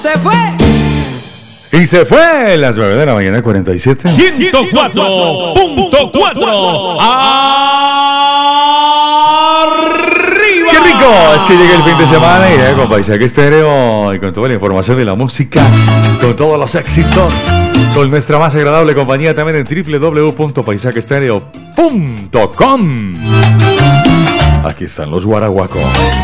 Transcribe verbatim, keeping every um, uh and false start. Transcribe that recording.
Se fue. Y se fue las nueve de la mañana, cuarenta y siete. ciento cuatro punto cuatro. ¡Arriba! ¡Qué rico! Es que llega el fin de semana y llega con Paisaje Estéreo y con toda la información de la música, con todos los éxitos, con nuestra más agradable compañía también en doble u doble u doble u punto paisaje estéreo punto com. Aquí están los guaraguacos.